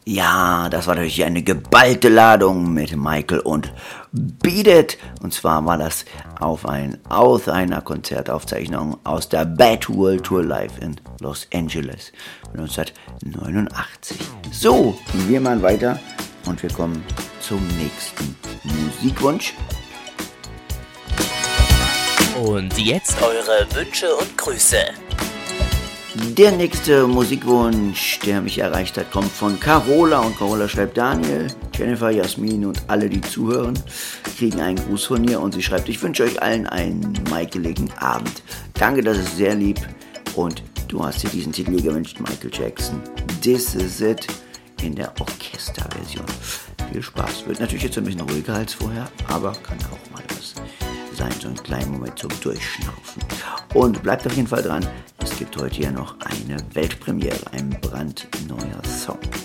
Ja, das war natürlich eine geballte Ladung mit Michael und Beat It. Und zwar war das aus einer Konzertaufzeichnung aus der Bad World Tour Live in Los Angeles 1989. So, wir machen weiter und wir kommen zum nächsten Musikwunsch. Und jetzt eure Wünsche und Grüße. Der nächste Musikwunsch, der mich erreicht hat, kommt von Carola. Und Carola schreibt: Daniel, Jennifer, Jasmin und alle, die zuhören, kriegen einen Gruß von mir. Und sie schreibt: Ich wünsche euch allen einen michaeligen Abend. Danke, das ist sehr lieb. Und du hast dir diesen Titel gewünscht, Michael Jackson, This Is It, in der Orchesterversion. Viel Spaß. Wird natürlich jetzt ein bisschen ruhiger als vorher, aber kann auch mal was sein, so einen kleinen Moment zum Durchschnaufen. Und bleibt auf jeden Fall dran, es gibt heute ja noch eine Weltpremiere, ein brandneuer Song.